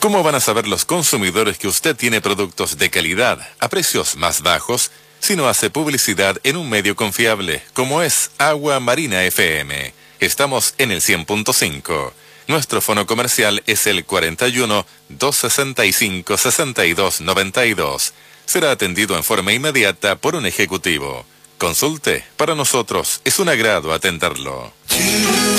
¿Cómo van a saber los consumidores que usted tiene productos de calidad a precios más bajos si no hace publicidad en un medio confiable como es Agua Marina FM? Estamos en el 100.5. Nuestro fono comercial es el 41 265 62 92. Será atendido en forma inmediata por un ejecutivo. Consulte, para nosotros es un agrado atenderlo.